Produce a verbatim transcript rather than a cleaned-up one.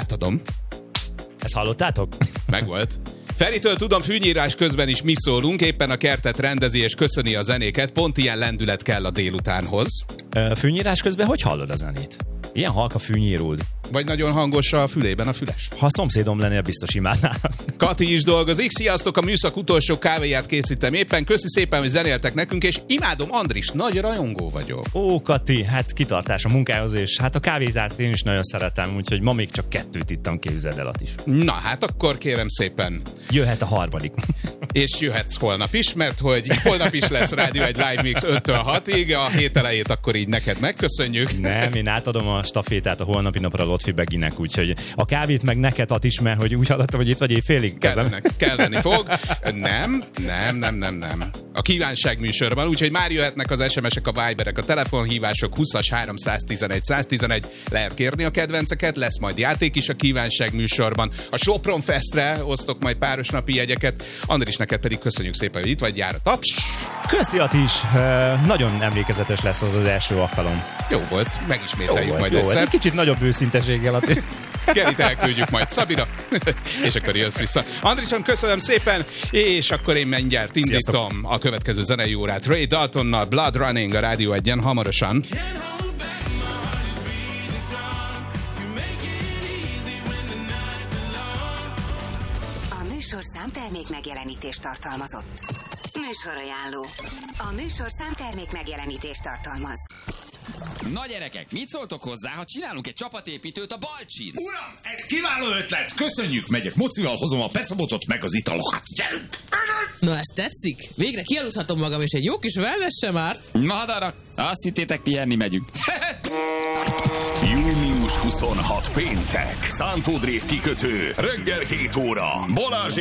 Átadom. Ezt hallottátok? Megvolt. Feritől tudom, fűnyírás közben is mi szólunk, éppen a kertet rendezi és köszöni a zenéket, pont ilyen lendület kell a délutánhoz. Fűnyírás közben hogy hallod a zenét? Ilyen halka fűnyírul. Vagy nagyon hangos a fülében a füles. Ha a szomszédom lennél, biztos imádnál. Kati is dolgozik. Sziasztok, a műszak utolsó kávéját készítem éppen. Köszi szépen, hogy zenéltek nekünk, és imádom Andris, nagy rajongó vagyok. Ó, Kati, hát kitartás a munkához, és hát a kávézát én is nagyon szeretem, úgyhogy ma még csak kettőt ittam, képzeld el is. Na, hát akkor kérem szépen. Jöhet a harmadik. És jöhetsz holnap is, mert hogy holnap is lesz rádió egy live mix öttől hatig, a hét elejét akkor így neked megköszönjük. Nem, én átadom a stafétát a holnapi napra Lotfi Beginek, úgyhogy a kávét meg neked ad is, mert hogy úgy hallottam, hogy itt vagy éjfélig. Kellene, kelleni fog. Nem, nem, nem, nem, nem. A kívánság műsorban, úgyhogy már jöhetnek az es em esek, a Viberek, a telefonhívások húszas háromszáztizenegy száztizenegy. Lehet kérni a kedvenceket, lesz majd játék is a kívánság műsorban. A Sopron Festre osztok majd páros napi jegyeket. Andris, neked pedig köszönjük szépen, hogy itt vagy, jár a taps. Köszi, Atis. Uh, nagyon emlékezetes lesz az az első alkalom. Jó volt, megismételjük jó majd volt, egyszer. Egy kicsit nagyobb őszinteséggel, Atis. Gerit elküldjük majd Szabira, és akkor jössz vissza. Andrisom, köszönöm szépen, és akkor én mindjárt indítom Sziasztok. A következő zenei órát Ray Daltonnal, Blood Running a Rádió egyen hamarosan. A műsor számtermék megjelenítést tartalmazott. Műsorajánló. A műsor számtermék megjelenítést tartalmaz. Na gyerekek, mit szóltok hozzá, ha csinálunk egy csapatépítőt a Balcsin? Uram, ez kiváló ötlet! Köszönjük, megyek mocival, hozom a pecabotot meg az italokat. Gyerünk! Na, ez tetszik? Végre kialudhatom magam, és egy jó kis wellness sem árt. Madarak, azt hittétek, pihenni megyünk. június huszonhatodika péntek. Szántódrév kikötő. Reggel hét óra. Balázsék